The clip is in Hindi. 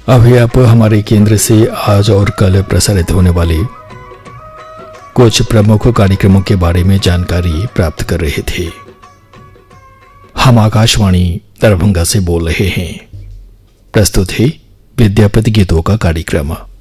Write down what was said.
अभी आप हमारे केंद्र से आज और कल प्रसारित होने वाले कुछ प्रमुख कार्यक्रमों के बारे में जानकारी प्राप्त कर रहे थे। हम आकाशवाणी दरभंगा से बोल रहे हैं। प्रस्तुत है विद्यापति गीतों का कार्यक्रम।